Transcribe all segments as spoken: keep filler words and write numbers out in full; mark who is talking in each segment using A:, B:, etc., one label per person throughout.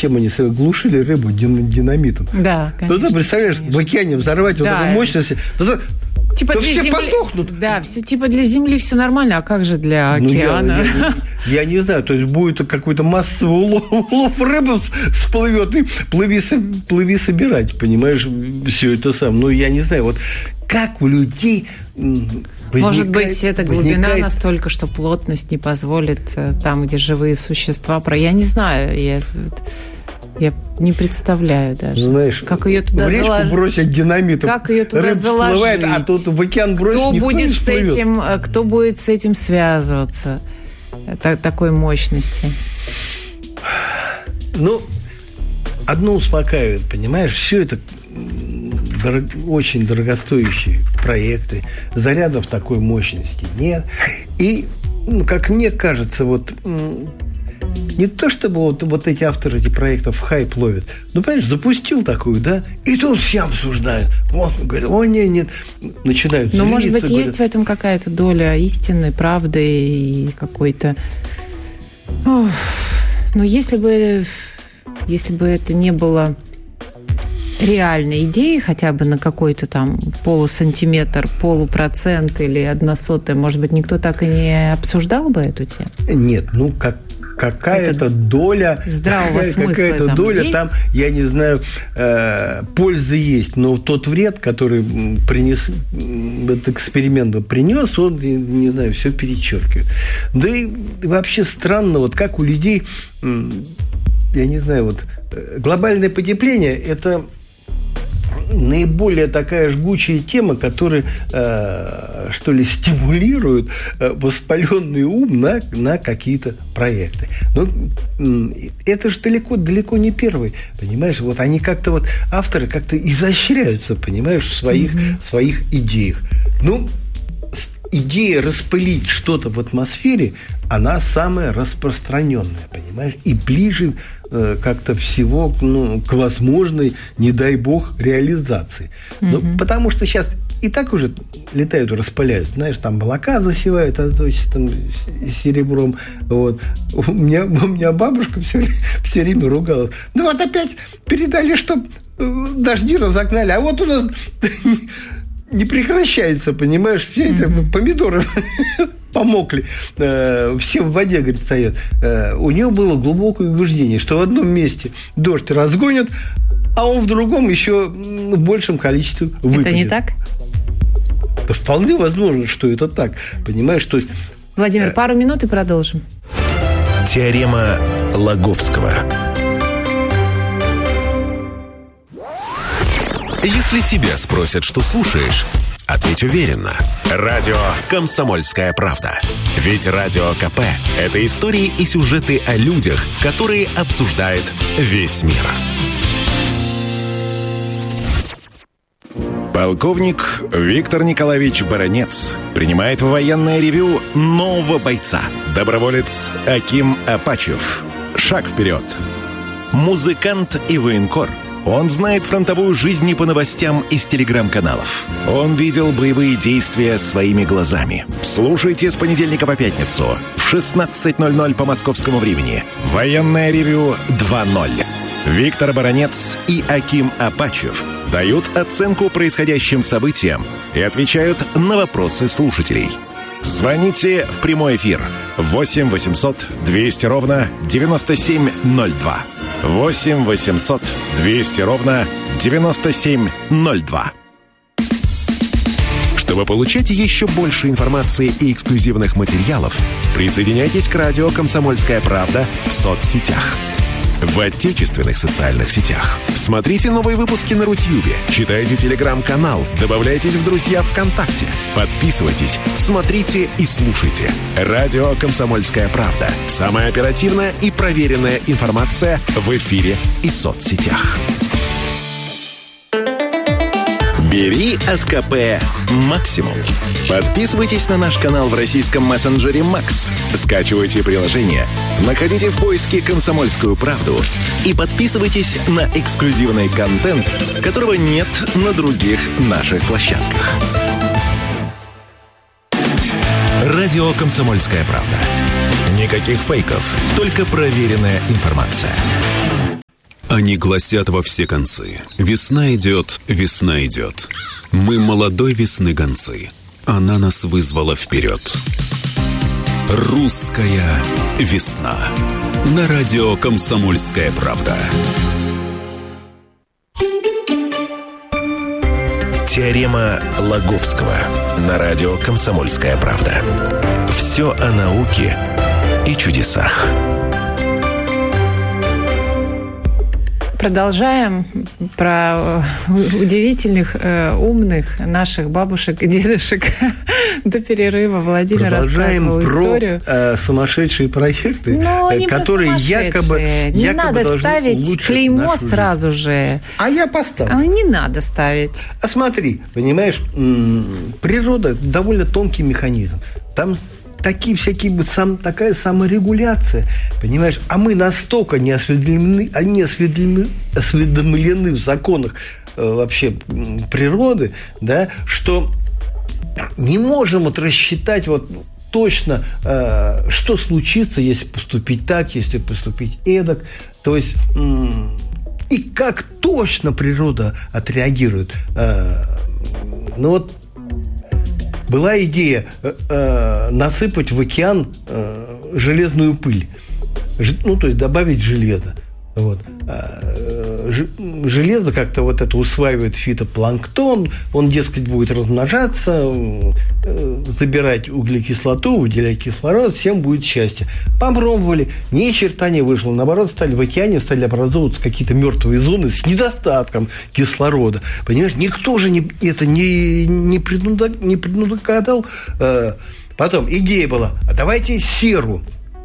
A: чем они глушили рыбу динамитом.
B: Да, конечно.
A: Ну, ты представляешь, конечно. В океане взорвать да. вот такой мощности, то,
B: типа
A: то
B: для
A: все
B: земли...
A: подохнут.
B: Да, все, типа для Земли все нормально, а как же для океана?
A: Ну, я, я, я не знаю, то есть будет какой-то массовый улов, улов рыбы всплывет, и плыви, плыви собирать, понимаешь, все это сам. Ну, я не знаю, вот как у людей...
B: Может быть, эта глубина возникает... настолько, что плотность не позволит там, где живые существа... Про... Я не знаю, я... Я не представляю даже,
A: знаешь,
B: как ее туда
A: заложить. В речку бросить динамитом,
B: как ее туда
A: рыб
B: заложить,
A: всплывает, а тут в океан бросить,
B: кто
A: никто
B: будет
A: не
B: с этим, кто будет с этим связываться, такой мощности?
A: Ну, одно успокаивает, понимаешь, все это дорог, очень дорогостоящие проекты, зарядов такой мощности нет, и, ну, как мне кажется, вот... Не то, чтобы вот, вот эти авторы этих проектов хайп ловят. Ну, понимаешь, запустил такую, да, и тут все обсуждают. Вот, говорят, о, нет, нет. Начинают злиться.
B: Ну, может быть,
A: говорят,
B: есть в этом какая-то доля истины, правды и какой-то... Ох. Но если бы, если бы это не было реальной идеей, хотя бы на какой-то там полусантиметр, полупроцент или односотая, может быть, никто так и не обсуждал бы эту тему?
A: Нет, ну, как... Какая-то доля,
B: здравого смысла
A: какая-то
B: там
A: доля
B: есть?
A: Там, я не знаю, э, пользы есть, но тот вред, который принес, этот эксперимент принес, он, не знаю, все перечеркивает. Да и вообще странно, вот как у людей, я не знаю, вот глобальное потепление – это наиболее такая жгучая тема, которая, э, что ли, стимулирует э, воспаленный ум на, на какие-то проекты. Но э, это же далеко, далеко не первый, понимаешь? Вот они как-то вот, авторы как-то изощряются, понимаешь, в своих, mm-hmm. своих идеях. Ну, идея распылить что-то в атмосфере, она самая распространенная, понимаешь, и ближе э, как-то всего ну, к возможной, не дай бог, реализации. Ну, mm-hmm. потому что сейчас и так уже летают, распыляют, знаешь, там молока засевают, а то есть там серебром. Вот. У меня, у меня бабушка все, все время ругалась. Ну вот опять передали, что дожди разогнали, а вот у нас... не прекращается, понимаешь, все эти mm-hmm. помидоры помокли, все в воде, говорит, стоят. У него было глубокое убеждение, что в одном месте дождь разгонят, а он в другом еще в большем количестве выпадет.
B: Это не так?
A: Да вполне возможно, что это так, понимаешь, то есть...
B: Владимир, пару минут и продолжим.
C: Теорема Лаговского. Если тебя спросят, что слушаешь, ответь уверенно. Радио «Комсомольская правда». Ведь Радио КП – это истории и сюжеты о людях, которые обсуждает весь мир. Полковник Виктор Николаевич Баранец принимает в военное ревью нового бойца. Доброволец Аким Апачев. Шаг вперед. Музыкант и военкор. Он знает фронтовую жизнь не по новостям из телеграм-каналов. Он видел боевые действия своими глазами. Слушайте с понедельника по пятницу в шестнадцать ноль ноль по московскому времени. Военное ревью два ноль. Виктор Баранец и Аким Апачев дают оценку происходящим событиям и отвечают на вопросы слушателей. Звоните в прямой эфир восемь восемьсот двести ровно девяносто семь ноль два. восемь восемьсот двести ровно девяносто семь ноль два. Чтобы получать еще больше информации и эксклюзивных материалов, присоединяйтесь к радио «Комсомольская правда» в соцсетях. В отечественных социальных сетях. Смотрите новые выпуски на Рутьюбе, читайте телеграм-канал, добавляйтесь в друзья ВКонтакте, подписывайтесь, смотрите и слушайте. Радио «Комсомольская правда». Самая оперативная и проверенная информация в эфире и соцсетях. Бери от КП максимум. Подписывайтесь на наш канал в российском мессенджере Макс. Скачивайте приложение, находите в поиске «Комсомольскую правду» и подписывайтесь на эксклюзивный контент, которого нет на других наших площадках. Радио «Комсомольская правда». Никаких фейков, только проверенная информация.
D: Они гласят во все концы: весна идет, весна идет. Мы молодой весны гонцы. Она нас вызвала вперед. Русская весна. На радио «Комсомольская правда».
C: Теорема Лаговского на радио «Комсомольская правда». Все о науке и чудесах.
B: Продолжаем про удивительных, э, умных наших бабушек и дедушек до перерыва. Владимир рассказывал историю.
A: Про э, сумасшедшие проекты,
B: Но
A: э, которые якобы,
B: не
A: якобы
B: надо ставить клеймо сразу же.
A: А я поставлю.
B: А не надо ставить.
A: А смотри, понимаешь, природа довольно тонкий механизм. Там такие всякие, сам, такая саморегуляция, понимаешь? А мы настолько не осведомлены, а не осведомлены, осведомлены в законах э, вообще природы, да, что не можем вот рассчитать вот точно, э, что случится, если поступить так, если поступить эдак. То есть э, и как точно природа отреагирует. Э, ну вот была идея э, э, насыпать в океан э, железную пыль. Ж, ну, то есть добавить железо. Вот. А, ж, железо как-то вот это усваивает фитопланктон, он, дескать, будет размножаться, э, забирать углекислоту, выделять кислород, всем будет счастье. Попробовали, ни черта не вышло. Наоборот, стали в океане стали образовываться какие-то мертвые зоны с недостатком кислорода. Понимаешь, никто же не, это не, не, преднуда, не преднугадал. Э, потом идея была, а давайте серу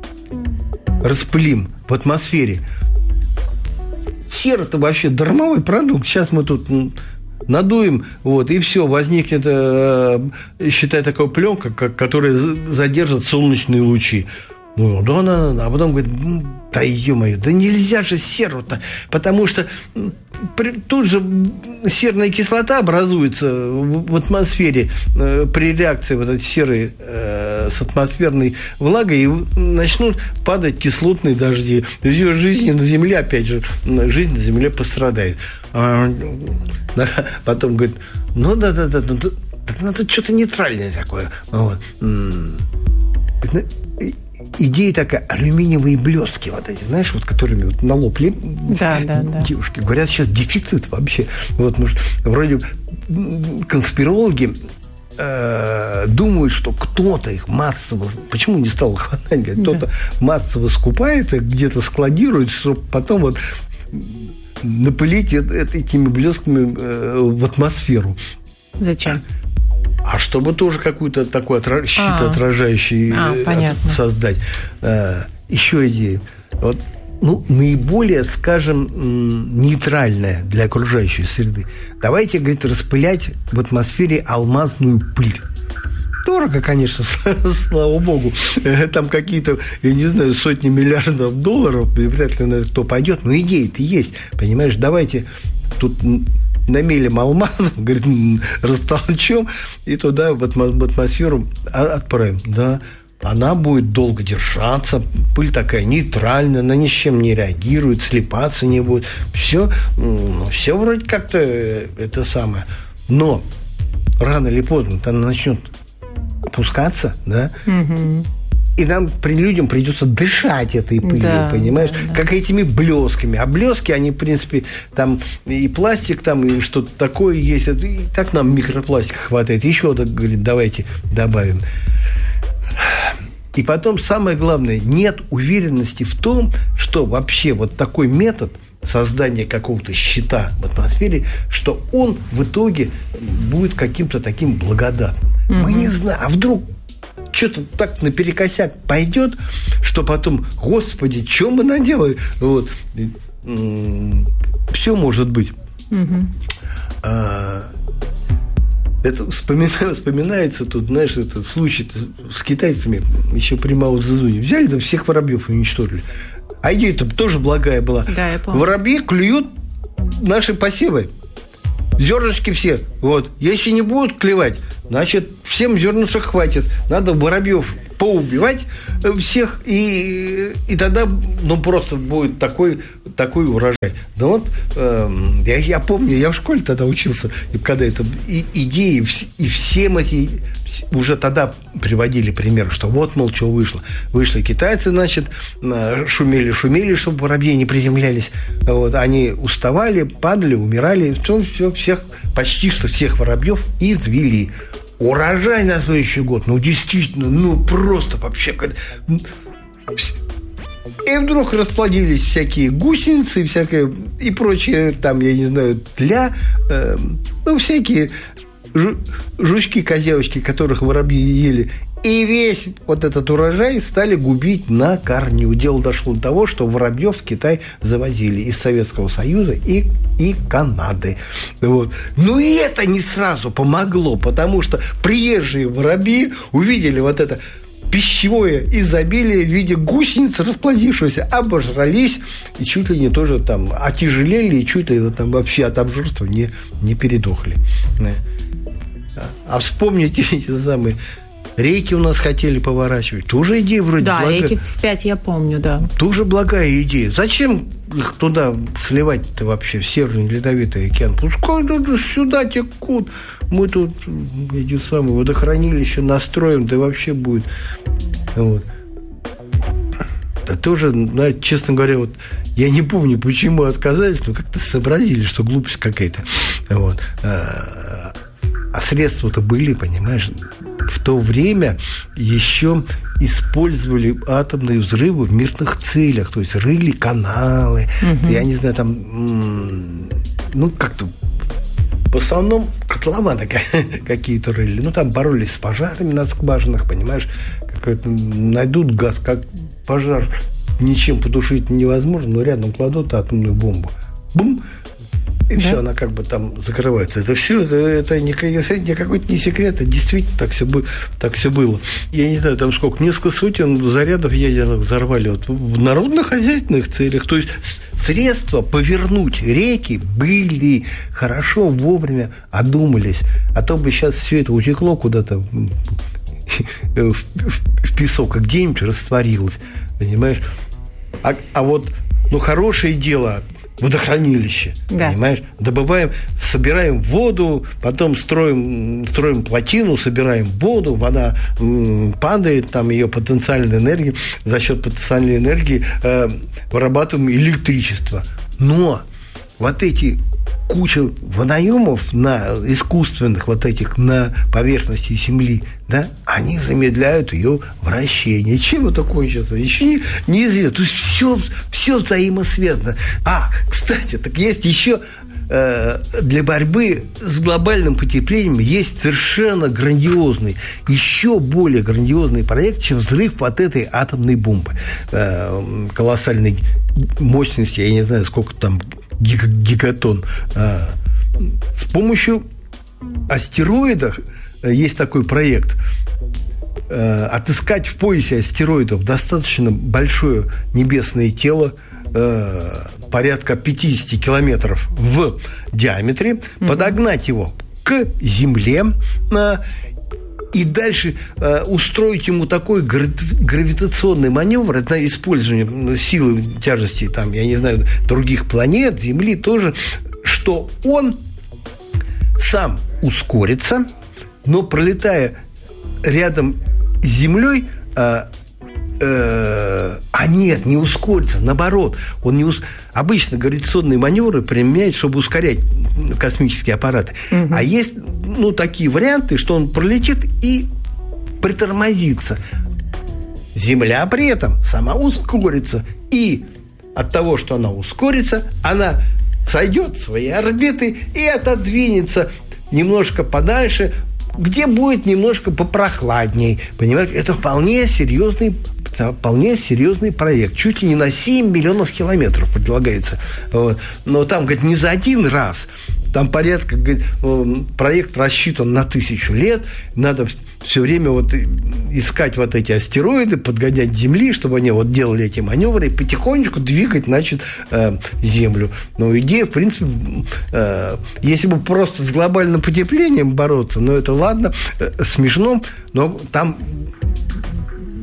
A: распылим в атмосфере. Сера – это вообще дармовой продукт. Сейчас мы тут надуем, вот, и все, возникнет, э, считай, такая пленка, как, которая задержит солнечные лучи. Ну, да, да, да. А потом говорит, да ё-моё, да нельзя же серу-то, потому что при, тут же серная кислота образуется в, в атмосфере э, при реакции вот этой серы э, с атмосферной влагой, и начнут падать кислотные дожди. Ее жизнь на Земле, опять же, жизнь на Земле пострадает. А, да, потом говорит, ну да-да-да, ну, да, надо что-то нейтральное такое. Вот. Идея такая, алюминиевые блестки вот эти, знаешь, вот которыми вот на лоб леп...
B: да, да, да.
A: Девушки говорят, сейчас дефицит вообще. Вот, ну, вроде конспирологи э, думают, что кто-то их массово, почему не стал хватать, говорят, кто-то да. массово скупает их, где-то складирует, чтобы потом вот напылить это, это, этими блестками э, в атмосферу.
B: Зачем?
A: А чтобы тоже какой-то такой отра... щит а, отражающий
B: а,
A: от... создать. А, еще идея. Вот, ну, наиболее, скажем, нейтральная для окружающей среды. Давайте, говорит, распылять в атмосфере алмазную пыль. Дорого, конечно, слава богу. Там какие-то, я не знаю, сотни миллиардов долларов, и вряд ли на это кто пойдет. Но идея-то есть, понимаешь? Давайте тут намелим алмазом, говорит, растолчем и туда в атмосферу отправим. Да, она будет долго держаться, пыль такая нейтральная, она ни с чем не реагирует, слипаться не будет. Все, ну, все вроде как-то это самое. Но рано или поздно она начнет опускаться, да, угу. И нам, при людям, придется дышать этой пылью, да, понимаешь? Да, да. Как этими блесками. А блески, они, в принципе, там и пластик, там и что-то такое есть. И так нам микропластика хватает. Еще, говорит, давайте добавим. И потом, самое главное, нет уверенности в том, что вообще вот такой метод создания какого-то щита в атмосфере, что он в итоге будет каким-то таким благодатным. Угу. Мы не знаем. А вдруг что-то так наперекосяк пойдет, что потом, господи, что мы наделали? Вот. Все может быть. Угу. А, это вспоминается, вспоминается тут, знаешь, этот случай с китайцами еще при Мао Цзэдуне. Взяли, да всех воробьев и уничтожили. А идея-то тоже благая была.
B: Да, я помню.
A: Воробьи клюют наши посевы. Зернышки все. Вот. Если не будут клевать, значит, всем зернышек хватит. Надо воробьев поубивать всех, и, и тогда, ну, просто будет такой, такой урожай. Да вот, э, я, я помню, я в школе тогда учился, и когда это и, идеи, и всем эти уже тогда приводили пример, что вот, мол, что вышло. Вышли китайцы, значит, шумели-шумели, чтобы воробьи не приземлялись. Вот, они уставали, падали, умирали, все, все, всех, почти что всех воробьев извели. Урожай на следующий год, ну, действительно, ну, просто вообще... И вдруг расплодились всякие гусеницы, всякое и прочее, там, я не знаю, тля, э, ну, всякие жу- жучки-козявочки, которых воробьи ели. И весь вот этот урожай стали губить на корню. Дело дошло до того, что воробьев в Китай завозили из Советского Союза и, и Канады. Вот. Но и это не сразу помогло, потому что приезжие воробьи увидели вот это пищевое изобилие в виде гусениц, расплодившегося, обожрались и чуть ли не тоже там отяжелели, и чуть ли там вообще от обжорства не, не передохли. А вспомните эти самые реки у нас хотели поворачивать. Тоже идея вроде
B: да,
A: благая.
B: Да, реки вспять я помню, да.
A: Тоже благая идея. Зачем их туда сливать-то вообще, в Северный Ледовитый океан? Пускай сюда текут. Мы тут эти самые водохранилища настроим, да вообще будет. Вот. Да тоже, ну, честно говоря, вот я не помню, почему отказались, но как-то сообразили, что глупость какая-то. Вот. А, а средства-то были, понимаешь? В то время еще использовали атомные взрывы в мирных целях, то есть рыли каналы, угу. я не знаю, там, ну, как-то в основном котлованы какие-то рыли, ну, там боролись с пожарами на скважинах, понимаешь, какой-то найдут газ, как пожар ничем потушить невозможно, но рядом кладут атомную бомбу, бум, и да. все, она как бы там закрывается. Это все, это, это не, не какой-то не секрет, это действительно так все, так все было. Я не знаю, там сколько, несколько сотен зарядов ядерных взорвали вот, в народно-хозяйственных целях. То есть средства повернуть реки были, хорошо, вовремя одумались. А то бы сейчас все это утекло куда-то в, в, в песок, и где-нибудь растворилось. Понимаешь? А, а вот, ну, хорошее дело... водохранилище, да. Понимаешь? Добываем, собираем воду, потом строим, строим плотину, собираем воду, вода м, падает, там ее потенциальная энергия, за счет потенциальной энергии э, вырабатываем электричество. Но вот эти куча водоемов на искусственных вот этих на поверхности Земли, да, они замедляют ее вращение. Чем это кончится? Еще не, неизвестно. То есть все, все взаимосвязано. А, кстати, так есть еще э, для борьбы с глобальным потеплением есть совершенно грандиозный, еще более грандиозный проект, чем взрыв вот этой атомной бомбы. Э, колоссальной мощности, я не знаю, сколько там гигатон. С помощью астероидов есть такой проект. Отыскать в поясе астероидов достаточно большое небесное тело, порядка пятьдесят километров в диаметре, mm-hmm. подогнать его к Земле и дальше э, устроить ему такой гравитационный маневр, это использование силы тяжести, там, я не знаю, других планет, Земли тоже, что он сам ускорится, но пролетая рядом с Землей, э, э, а нет, не ускорится, наоборот, он не ус... Обычно гравитационные маневры применяют, чтобы ускорять космические аппараты. Угу. А есть, ну, такие варианты, что он пролетит и притормозится. Земля при этом сама ускорится. И от того, что она ускорится, она сойдет с своей орбиты и отодвинется немножко подальше, где будет немножко попрохладней. Понимаешь? Это вполне серьезный вполне серьезный проект. Чуть ли не на семь миллионов километров предлагается. Вот. Но там, говорит, не за один раз. Там порядка, говорит, проект рассчитан на тысячу лет. Надо все время вот искать вот эти астероиды, подгонять к Земли, чтобы они вот делали эти маневры и потихонечку двигать, значит, Землю. Но идея, в принципе, если бы просто с глобальным потеплением бороться, ну, это ладно, смешно, но там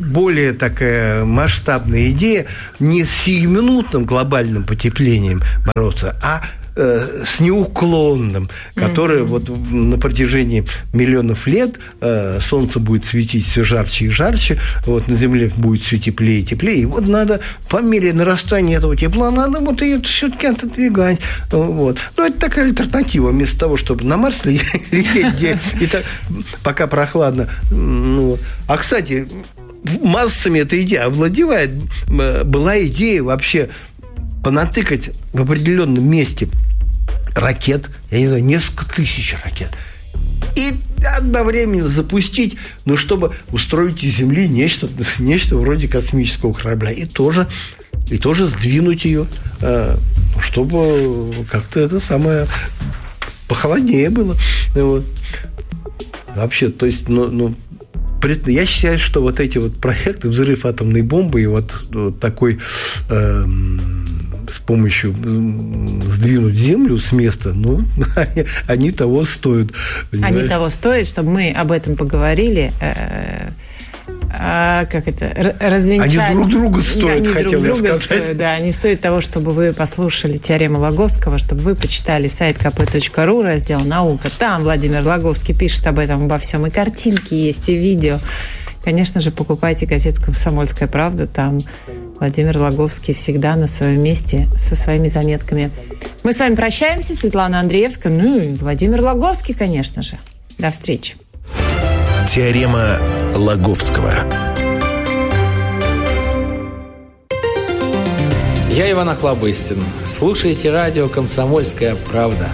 A: более такая масштабная идея не с сиюминутным глобальным потеплением бороться, а с неуклонным, которое mm-hmm. вот на протяжении миллионов лет э, солнце будет светить все жарче и жарче, вот на Земле будет все теплее и теплее, и вот надо по мере нарастания этого тепла надо вот ее все-таки отодвигать. Вот. Ну, это такая альтернатива. Вместо того, чтобы на Марс лететь, где и так, пока прохладно. Ну. А, кстати, массами эта идея овладевает. Была идея вообще понатыкать в определенном месте ракет, я не знаю, несколько тысяч ракет, и одновременно запустить, ну, чтобы устроить из Земли нечто, нечто вроде космического корабля, и тоже, и тоже сдвинуть ее, чтобы как-то это самое похолоднее было. Вот. Вообще, то есть, ну, ну я считаю, что вот эти вот проекты, взрыв атомной бомбы и вот, вот такой э, с помощью сдвинуть Землю с места, ну, они, они того стоят. Понимаешь?
B: Они того стоят, чтобы мы об этом поговорили. Э, а, как это? Развенчать.
A: Они друг друга стоят,
B: они
A: хотел
B: друг
A: я
B: друга
A: сказать.
B: Стоят, да, они стоят того, чтобы вы послушали теорему Лаговского, чтобы вы почитали сайт ка пэ точка ру, раздел «Наука». Там Владимир Лаговский пишет об этом, обо всем. И картинки есть, и видео. Конечно же, покупайте газету «Комсомольская правда». Там Владимир Лаговский всегда на своем месте со своими заметками. Мы с вами прощаемся. Светлана Андреевская, ну и Владимир Лаговский, конечно же. До встречи.
C: Теорема Лаговского.
E: Я Иван Охлобыстин. Слушайте радио «Комсомольская правда».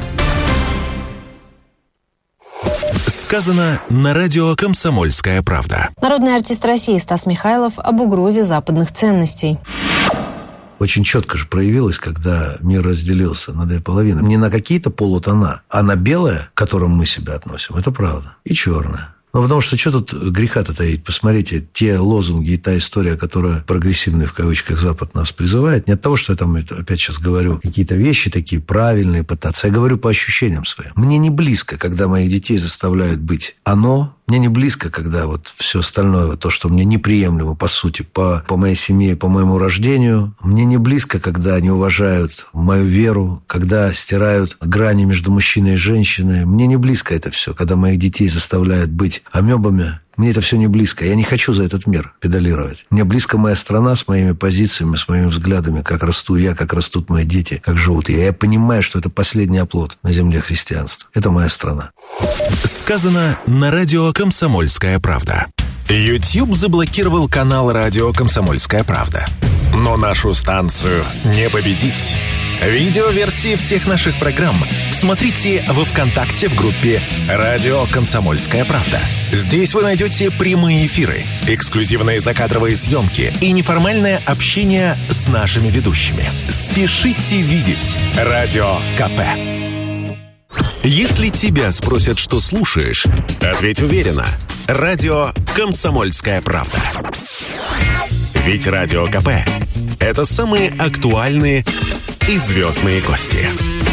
C: Сказано на радио «Комсомольская правда».
F: Народный артист России Стас Михайлов об угрозе западных ценностей.
G: Очень четко же проявилось, когда мир разделился на две половины. Не на какие-то полутона, а на белое, к которому мы себя относим. Это правда. И черное. Ну, потому что что тут греха-то таить? Посмотрите, те лозунги и та история, которая прогрессивный, в кавычках, Запад нас призывает, не от того, что я там опять сейчас говорю какие-то вещи такие правильные пытаться. Я говорю по ощущениям своим. Мне не близко, когда моих детей заставляют быть оно. Мне не близко, когда вот все остальное, то, что мне неприемлемо, по сути, по, по моей семье, по моему рождению. Мне не близко, когда они уважают мою веру, когда стирают грани между мужчиной и женщиной. Мне не близко это все, когда моих детей заставляют быть амебами. Мне это все не близко. Я не хочу за этот мир педалировать. Мне близко моя страна с моими позициями, с моими взглядами, как расту я, как растут мои дети, как живут я. Я понимаю, что это последний оплот на земле христианства. Это моя страна.
C: Сказано на радио «Комсомольская правда». YouTube заблокировал канал радио «Комсомольская правда». Но нашу станцию не победить. Видеоверсии всех наших программ смотрите во ВКонтакте в группе «Радио Комсомольская правда». Здесь вы найдете прямые эфиры, эксклюзивные закадровые съемки и неформальное общение с нашими ведущими. Спешите видеть «Радио КП». Если тебя спросят, что слушаешь, ответь уверенно. Радио «Комсомольская правда». Ведь Радио КП – это самые актуальные и звездные гости.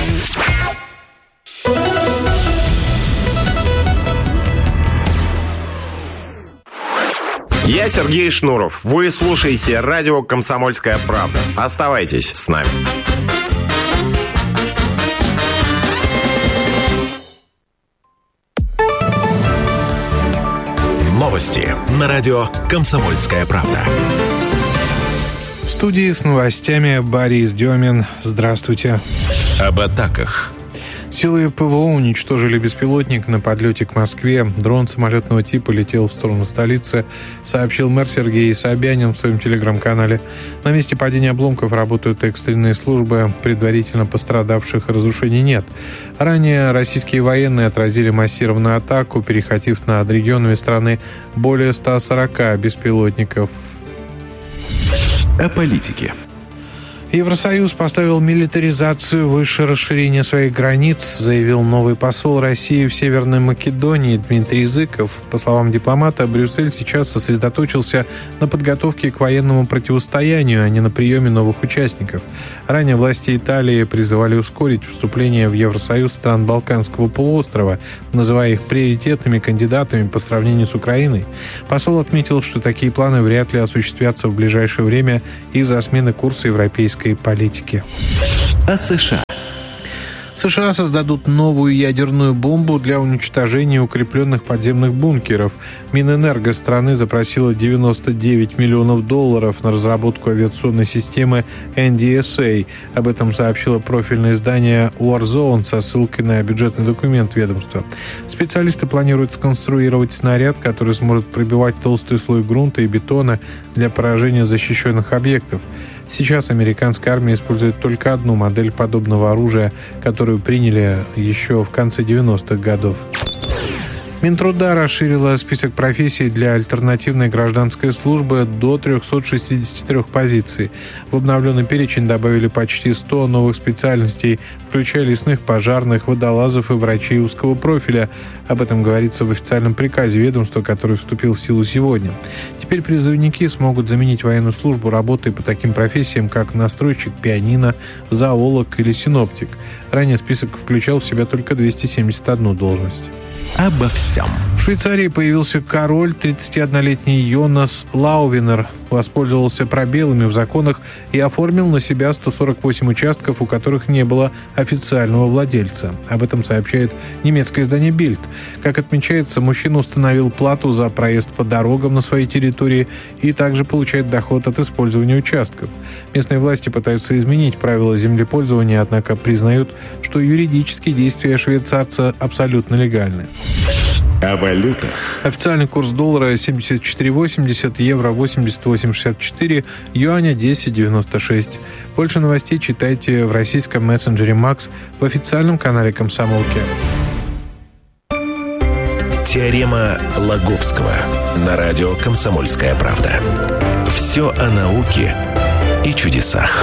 H: Я Сергей Шнуров. Вы слушаете радио «Комсомольская правда». Оставайтесь с нами.
C: Новости на радио «Комсомольская правда».
I: В студии с новостями Борис Демин. Здравствуйте.
C: Об атаках.
I: Силы ПВО уничтожили беспилотник на подлете к Москве. Дрон самолетного типа летел в сторону столицы, сообщил мэр Сергей Собянин в своем телеграм-канале. На месте падения обломков работают экстренные службы. Предварительно пострадавших и разрушений нет. Ранее российские военные отразили массированную атаку, перехватив над регионами страны более ста сорока беспилотников.
C: О политике.
I: Евросоюз поставил милитаризацию выше расширения своих границ, заявил новый посол России в Северной Македонии Дмитрий Языков. По словам дипломата, Брюссель сейчас сосредоточился на подготовке к военному противостоянию, а не на приеме новых участников. Ранее власти Италии призывали ускорить вступление в Евросоюз стран Балканского полуострова, называя их приоритетными кандидатами по сравнению с Украиной. Посол отметил, что такие планы вряд ли осуществятся в ближайшее время из-за смены курса европейской политики.
C: О США.
I: США создадут новую ядерную бомбу для уничтожения укрепленных подземных бункеров. Минэнерго страны запросила девяносто девять миллионов долларов на разработку авиационной системы эн ди эс эй. Об этом сообщило профильное издание Warzone со ссылкой на бюджетный документ ведомства. Специалисты планируют сконструировать снаряд, который сможет пробивать толстый слой грунта и бетона для поражения защищенных объектов. Сейчас американская армия использует только одну модель подобного оружия, которую приняли еще в конце девяностых годов. Минтруда расширила список профессий для альтернативной гражданской службы до триста шестьдесят три позиций. В обновленный перечень добавили почти сто новых специальностей, включая лесных, пожарных, водолазов и врачей узкого профиля. Об этом говорится в официальном приказе ведомства, который вступил в силу сегодня. Теперь призывники смогут заменить военную службу работой по таким профессиям, как настройщик пианино, зоолог или синоптик. Ранее список включал в себя только двести семьдесят одну должность.
C: Обо всем.
I: В Швейцарии появился король. тридцатиоднолетний Йонас Лаувенер воспользовался пробелами в законах и оформил на себя сто сорок восемь участков, у которых не было официального владельца. Об этом сообщает немецкое издание Bild. Как отмечается, мужчина установил плату за проезд по дорогам на своей территории и также получает доход от использования участков. Местные власти пытаются изменить правила землепользования, однако признают, что юридические действия швейцарца абсолютно легальны.
C: О валютах.
I: Официальный курс доллара семьдесят четыре восемьдесят, евро восемьдесят восемь шестьдесят четыре, юаня десять девяносто шесть. Больше новостей читайте в российском мессенджере Макс, в официальном канале Комсомолки.
C: Теорема Лаговского на радио «Комсомольская правда». Все о науке и чудесах.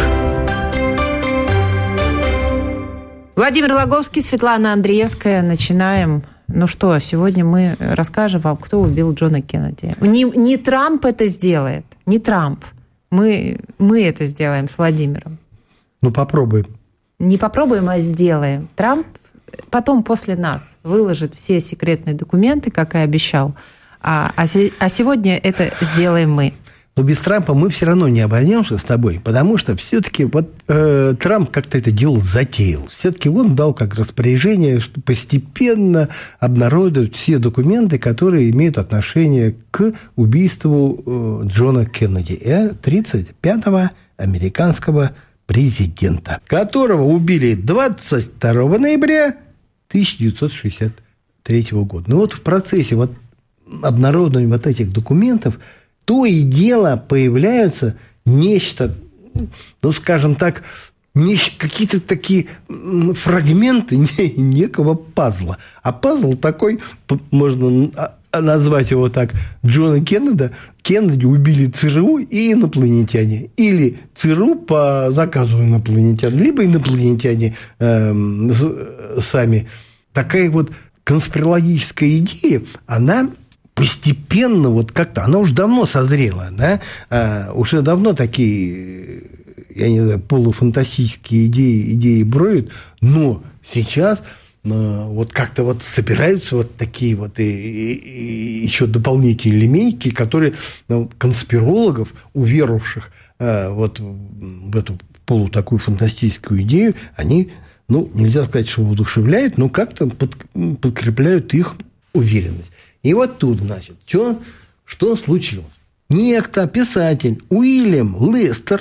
B: Владимир Лаговский, Светлана Андреевская. Начинаем. Ну что, сегодня мы расскажем вам, кто убил Джона Кеннеди. Не, не Трамп это сделает, не Трамп. Мы, мы это сделаем с Владимиром.
A: Ну, попробуем.
B: Не попробуем, а сделаем. Трамп потом после нас выложит все секретные документы, как и обещал. А, а, а сегодня это сделаем мы.
A: Но без Трампа мы все равно не обойдемся с тобой, потому что все-таки вот э, Трамп как-то это дело затеял. Все-таки он дал как распоряжение, что постепенно обнародуют все документы, которые имеют отношение к убийству э, Джона Кеннеди, тридцать пятого американского президента, которого убили двадцать второго ноября тысяча девятьсот шестьдесят третьего года. Ну вот в процессе вот обнародования вот этих документов то и дело появляются нечто, ну, скажем так, какие-то такие фрагменты некого пазла. А пазл такой, можно назвать его так, Джона Кеннеди, Кеннеди убили ЦРУ и инопланетяне. Или ЦРУ по заказу инопланетян, либо инопланетяне э, сами. Такая вот конспирологическая идея, она постепенно, вот как-то, она уже давно созрела, да, а, уже давно такие, я не знаю, полуфантастические идеи, идеи броют, но сейчас а, вот как-то вот собираются вот такие вот и, и, и еще дополнительные линейки, которые ну, конспирологов, уверовавших а, вот в эту полу такую фантастическую идею, они, ну, нельзя сказать, что воодушевляют, но как-то под, подкрепляют их уверенность. И вот тут, значит, что, что случилось? Некто, писатель Уильям Лестер,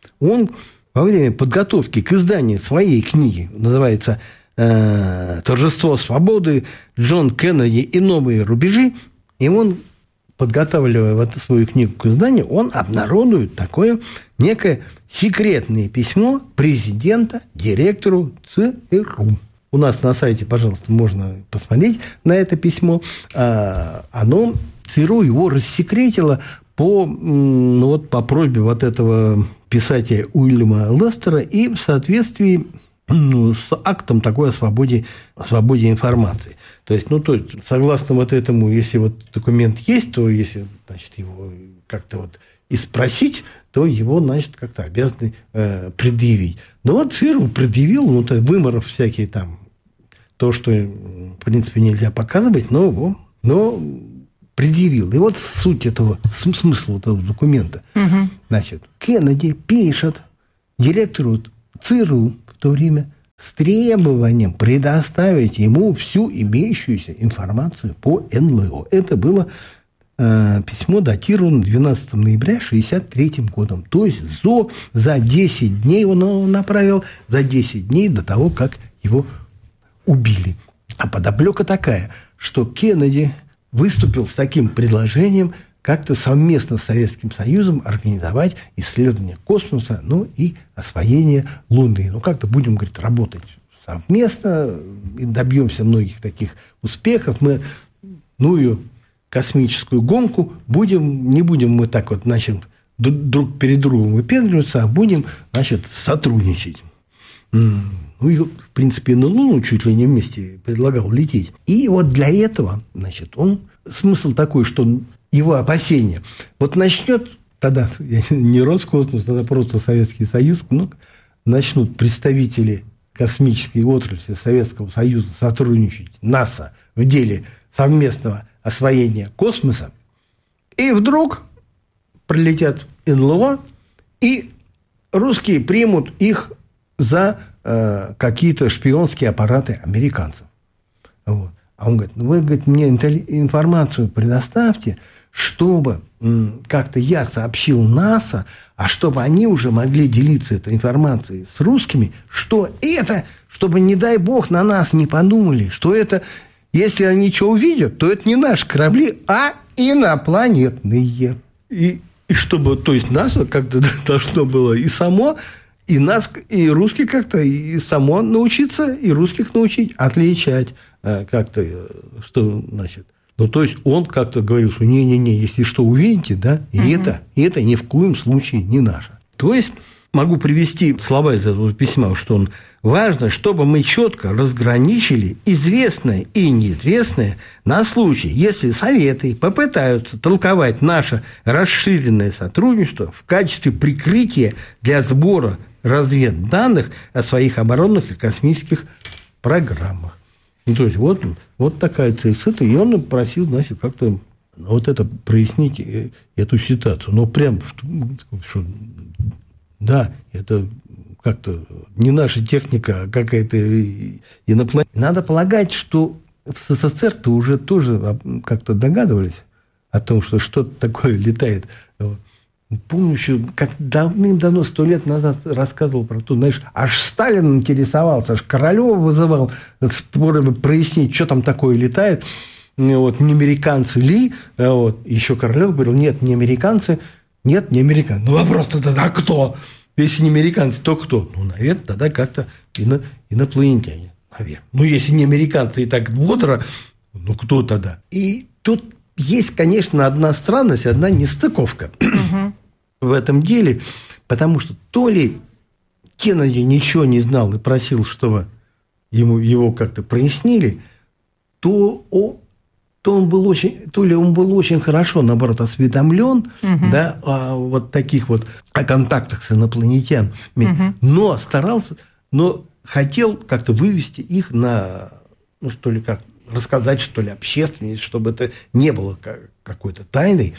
A: он во время подготовки к изданию своей книги, называется э, «Торжество свободы. Джон Кеннеди и новые рубежи», и он, подготавливая вот свою книгу к изданию, он обнародует такое некое секретное письмо президента директору ЦРУ. У нас на сайте, пожалуйста, можно посмотреть на это письмо. Оно, ЦРУ его рассекретило по, ну, вот, по просьбе вот этого писателя Уильяма Лестера и в соответствии, ну, с актом такой о свободе, о свободе информации. То есть, ну, то есть, согласно вот этому, если вот документ есть, то если, значит, его как-то вот и спросить, то его, значит, как-то обязаны э, предъявить. Но вот ЦРУ предъявил, ну, то выморов всякие там, то, что, в принципе, нельзя показывать, но, но предъявил. И вот суть этого, смысл этого документа. Угу. Значит, Кеннеди пишет директору ЦРУ в то время с требованием предоставить ему всю имеющуюся информацию по эн эл о. Это было э, письмо, датировано двенадцатого ноября шестьдесят третьим годом. То есть за, за десять дней он его направил, за десять дней до того, как его убили. А подоплека такая, что Кеннеди выступил с таким предложением как-то совместно с Советским Союзом организовать исследование космоса, ну и освоение Луны. Ну, как-то будем, говорит, работать совместно и добьемся многих таких успехов. Мы, ну, ее космическую гонку будем, не будем мы так вот, значит, друг перед другом выпендриваться, а будем, значит, сотрудничать. Ну, и, в принципе, на Луну чуть ли не вместе предлагал лететь. И вот для этого, значит, он... Смысл такой, что его опасения. Вот начнет тогда не Роскосмос, тогда просто Советский Союз, ну, начнут представители космической отрасли Советского Союза сотрудничать, НАСА, в деле совместного освоения космоса, и вдруг прилетят эн эл о, и русские примут их за э, какие-то шпионские аппараты американцев. Вот. А он говорит, ну вы, говорит, мне информацию предоставьте, чтобы м, как-то я сообщил НАСА, а чтобы они уже могли делиться этой информацией с русскими, что это, чтобы, не дай бог, на нас не подумали, что это, если они что увидят, то это не наши корабли, а инопланетные. И, и чтобы, то есть, НАСА как-то должно было и само... И нас, и русских как-то, и само научиться, и русских научить отличать как-то, что, значит. Ну, то есть, он как-то говорил, что не-не-не, если что увидите, да, и угу. это, и это ни в коем случае не наше. То есть, могу привести слова из этого письма, что он важно, чтобы мы четко разграничили известное и неизвестное на случай, если Советы попытаются толковать наше расширенное сотрудничество в качестве прикрытия для сбора разведданных о своих оборонных и космических программах. Ну, то есть, вот, вот такая цель. И он просил, значит, как-то вот это прояснить, эту ситуацию. Но прям, что, да, это как-то не наша техника, а какая-то инопланетная. Надо полагать, что в СССР-то уже тоже как-то догадывались о том, что что-то такое летает. Помню еще, как давным-давно, сто лет назад рассказывал про то, знаешь, аж Сталин интересовался, аж Королева вызывал споры прояснить, что там такое летает, вот, не американцы ли, вот. Еще Королев говорил, нет, не американцы, нет, не американцы. Ну, вопрос-то тогда кто? Если не американцы, то кто? Ну, наверное, тогда как-то ино, инопланетяне, наверное. Ну, если не американцы и так бодро, ну, кто тогда? И тут есть, конечно, одна странность, одна нестыковка угу. в этом деле, потому что то ли Кеннеди ничего не знал и просил, чтобы ему, его как-то прояснили, то, о, то, он был очень, то ли он был очень хорошо, наоборот, осведомлен угу. да, о вот таких вот о контактах с инопланетянами, угу. но старался, но хотел как-то вывести их на, ну, что ли, как рассказать, что ли, общественности, чтобы это не было какой-то тайной,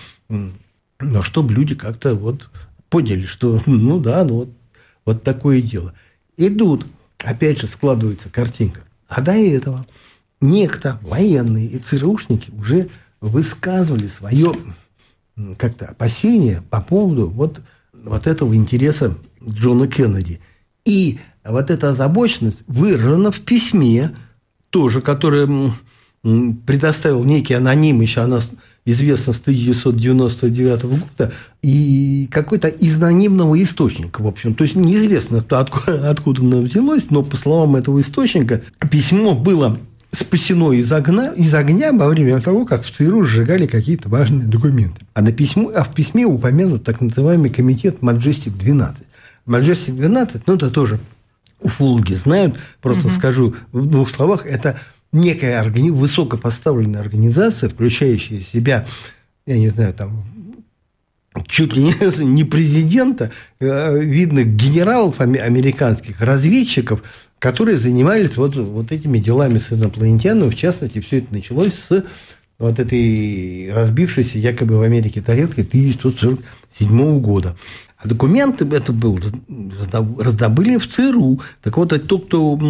A: но чтобы люди как-то вот поняли, что, ну да, ну вот, вот такое дело. Идут, опять же, складывается картинка. А до этого некто, военные и ЦРУшники уже высказывали свое как-то опасение по поводу вот, вот этого интереса Джона Кеннеди. И вот эта озабоченность выражена в письме, тоже, который предоставил некий аноним, еще она известна с тысяча девятьсот девяносто девятого года, и какой-то из анонимного источника, в общем. То есть, неизвестно, откуда, откуда оно взялось, но, по словам этого источника, письмо было спасено из огня, из огня во время того, как в ЦРУ сжигали какие-то важные документы. А, на письмо, а в письме упомянут так называемый комитет Маджестик двенадцать. Маджестик двенадцать, ну, это тоже уфологи знают, просто угу. скажу в двух словах, это некая органи... высокопоставленная организация, включающая в себя, я не знаю, там, чуть ли не, не президента, видных генералов американских, разведчиков, которые занимались вот, вот этими делами с инопланетянами. В частности, все это началось с вот этой разбившейся якобы в Америке тарелкой тысяча девятьсот сорок седьмого года. А документы это был, раздобыли в ЦРУ. Так вот, это тот, кто...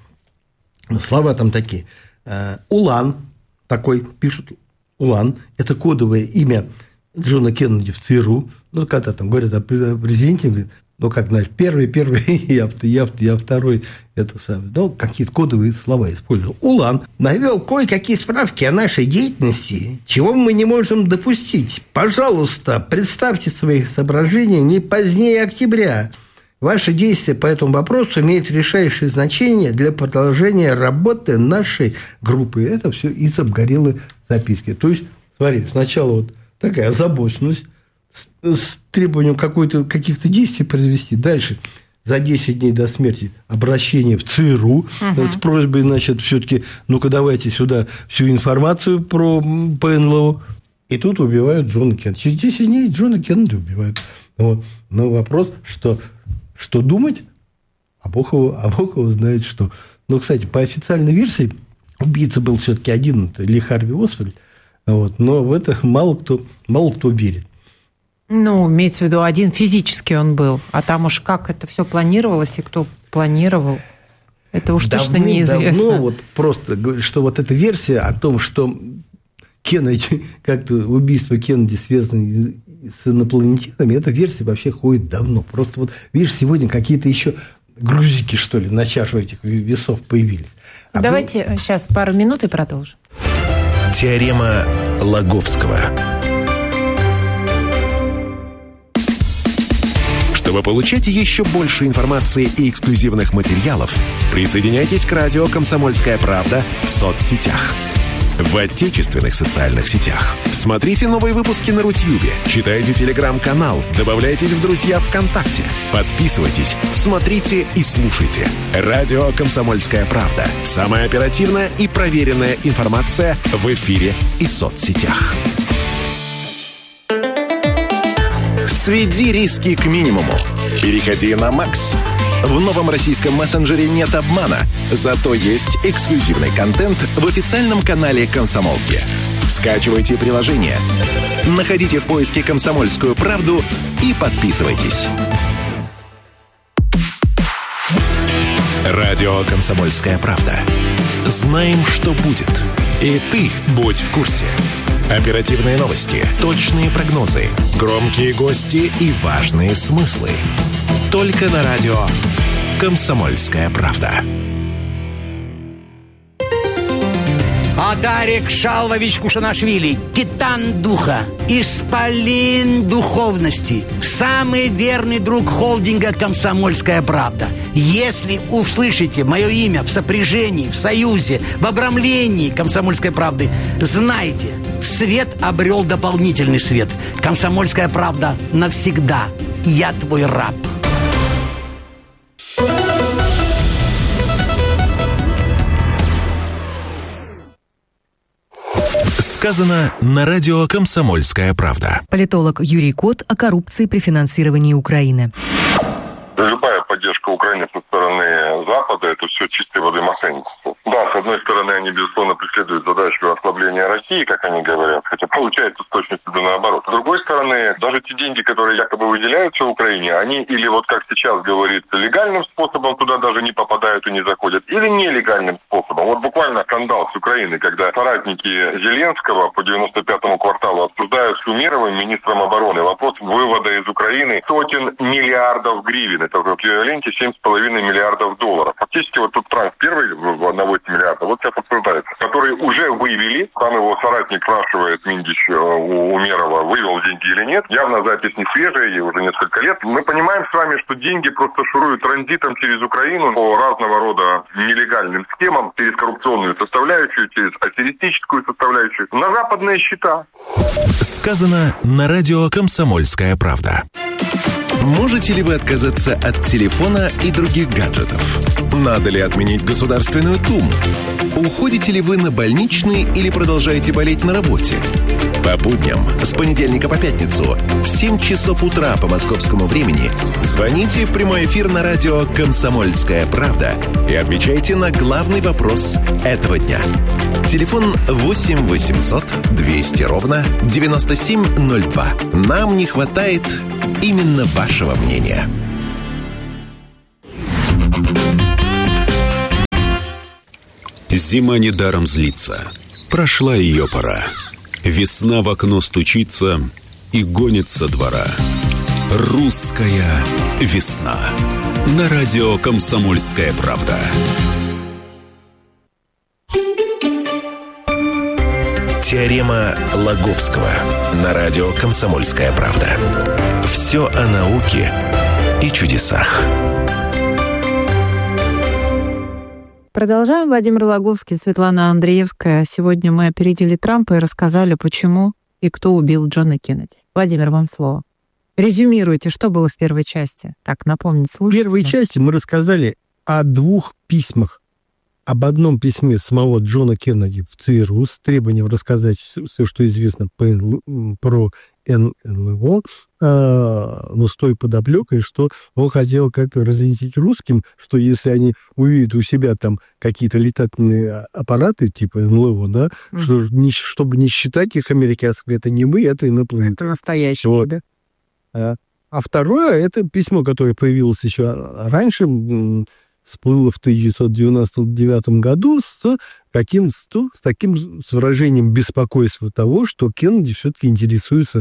A: Слова там такие. Улан, такой, пишут Улан, это кодовое имя Джона Кеннеди в ЦРУ. Ну, когда там говорят о президенте, говорят, ну, как, знаешь, первый, первый, я, я, я второй, это самое. Ну, какие-то кодовые слова использовал. Улан навел кое-какие справки о нашей деятельности, чего мы не можем допустить. Пожалуйста, представьте свои соображения не позднее октября. Ваши действия по этому вопросу имеют решающее значение для продолжения работы нашей группы. Это все из обгорелой записки. То есть, смотри, сначала вот такая озабоченность, с требованием какой-то, каких-то действий произвести. Дальше, за десять дней до смерти, обращение в ЦРУ угу. с просьбой, значит, все-таки, ну-ка, давайте сюда всю информацию про ПНЛО. И тут убивают Джона Кеннеди. Через десять дней Джона Кеннеди убивают. Вот. Но вопрос, что, что думать, а Бог его, а Бог его знает, что. Ну, кстати, по официальной версии, убийца был все-таки один, это Ли Харви Освальд. Вот. Но в это мало кто, мало кто верит.
B: Ну, имеется в виду, один физически он был, а там уж как это все планировалось и кто планировал, это уж давно, точно неизвестно.
A: Давно вот просто, что вот эта версия о том, что Кеннеди, как-то убийство Кеннеди связано с инопланетянами, эта версия вообще ходит давно. Просто вот, видишь, сегодня какие-то еще грузики, что ли, на чашу этих весов появились. А
B: Давайте был... сейчас пару минут и продолжим.
C: Теорема Лаговского. Чтобы получать еще больше информации и эксклюзивных материалов, присоединяйтесь к радио «Комсомольская правда» в соцсетях. В отечественных социальных сетях. Смотрите новые выпуски на Рутьюбе, читайте телеграм-канал, добавляйтесь в друзья ВКонтакте, подписывайтесь, смотрите и слушайте. Радио «Комсомольская правда». Самая оперативная и проверенная информация в эфире и соцсетях. Сведи риски к минимуму. Переходи на Макс. В новом российском мессенджере нет обмана, зато есть эксклюзивный контент в официальном канале «Комсомолки». Скачивайте приложение, находите в поиске «Комсомольскую правду» и подписывайтесь. Радио «Комсомольская правда». Знаем, что будет. И ты будь в курсе. Оперативные новости, точные прогнозы, громкие гости и важные смыслы. Только на радио «Комсомольская правда».
J: Адарик Шалвович Кушанашвили, титан духа, исполин духовности, самый верный друг холдинга «Комсомольская правда». Если услышите мое имя в сопряжении, в союзе, в обрамлении «Комсомольской правды», знайте, свет обрел дополнительный свет. «Комсомольская правда» навсегда. Я твой раб.
C: Сказано на радио «Комсомольская правда».
K: Политолог Юрий Кот о коррупции при финансировании Украины.
L: Любая поддержка Украины со стороны Запада – это все чистой воды мошенничество. Да, с одной стороны, они, безусловно, преследуют задачу ослабления России, как они говорят, хотя получается с точностью до наоборот. С другой стороны, даже те деньги, которые якобы выделяются Украине, они или вот как сейчас говорится, легальным способом туда даже не попадают и не заходят, или нелегальным способом. Вот буквально скандал с Украиной, когда соратники Зеленского по девяносто пятому кварталу обсуждают с Умеровым, министром обороны, вопрос вывода из Украины сотен миллиардов гривен. Это в эквиваленте семь с половиной миллиардов долларов. Фактически вот тут транс первый одного восемь миллиардов, вот сейчас обсуждается, который уже вывели. Там его соратник спрашивает, Миндич, у Умерова, вывел деньги или нет. Явно запись не свежая, ей уже несколько лет. Мы понимаем с вами, что деньги просто шуруют транзитом через Украину по разного рода нелегальным схемам, через коррупционную составляющую, через аферистическую составляющую, на западные счета.
C: Сказано на радио «Комсомольская правда». Можете ли вы отказаться от телефона и других гаджетов? Надо ли отменить Государственную Думу? Уходите ли вы на больничный или продолжаете болеть на работе? По будням с понедельника по пятницу в семь часов утра по московскому времени звоните в прямой эфир на радио «Комсомольская правда» и отвечайте на главный вопрос этого дня. Телефон восемь восемьсот двести ровно девяносто семь ноль два. Нам не хватает именно вашего мнения.
D: Зима недаром злится. Прошла ее пора. Весна в окно стучится и гонит со двора. Русская весна. На радио «Комсомольская правда».
C: Теорема Лаговского на радио «Комсомольская правда». Все о науке и чудесах.
B: Продолжаем. Владимир Лаговский, Светлана Андреевская. Сегодня мы опередили Трампа и рассказали, почему и кто убил Джона Кеннеди. Владимир, вам слово. Резюмируйте, что было в первой части. Так, напомнить слушателям.
A: В первой части мы рассказали о двух письмах. Об одном письме самого Джона Кеннеди в ЦРУ с требованием рассказать все, все что известно по, про эн эл о, а, но с той подоплекой, что он хотел как-то разъяснить русским, что если они увидят у себя там какие-то летательные аппараты типа эн эл о, да, mm-hmm. что, не, чтобы не считать их американскими, это не мы, это инопланетяне.
B: Это настоящие, вот. Да?
A: А, а второе, это письмо, которое появилось еще раньше, всплыло в тысяча девятьсот девяносто девятом году с, каким, с, с таким с выражением беспокойства того, что Кеннеди все-таки интересуется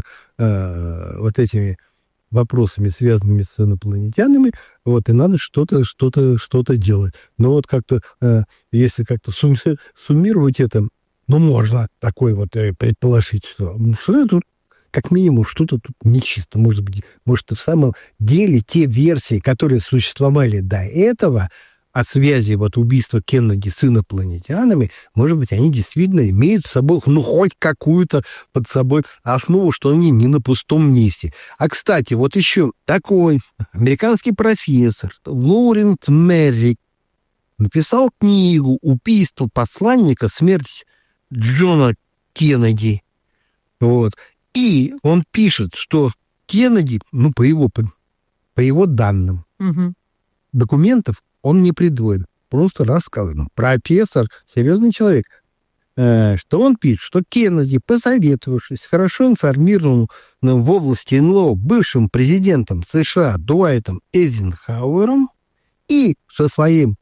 A: э, вот этими вопросами, связанными с инопланетянами, вот, и надо что-то, что-то, что-то делать. Но вот как-то, э, если как-то сумми- суммировать это, ну, можно такой вот э, предположить, что, ну, что тут как минимум что-то тут нечисто. Может быть, может, в самом деле те версии, которые существовали до этого, о связи вот убийства Кеннеди с инопланетянами, может быть, они действительно имеют с собой, ну, хоть какую-то под собой основу, что они не на пустом месте. А, кстати, вот еще такой американский профессор Лоуренс Меррик написал книгу «Убийство посланника. Смерть Джона Кеннеди». Вот. И он пишет, что Кеннеди, ну, по его, по, по его данным, угу. документов он не приводит. Просто рассказано. Профессор, серьезный человек, э, что он пишет, что Кеннеди, посоветовавшись с хорошо информированным в области эн эл о бывшим президентом США Дуайтом Эйзенхауэром и со своим